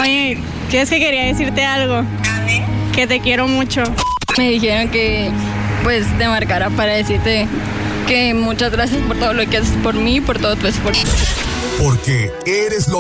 Oye, es que quería decirte algo. Que te quiero mucho. Me dijeron que pues te marcara para decirte que muchas gracias por todo lo que haces por mí y por todo tu esfuerzo. Porque eres lo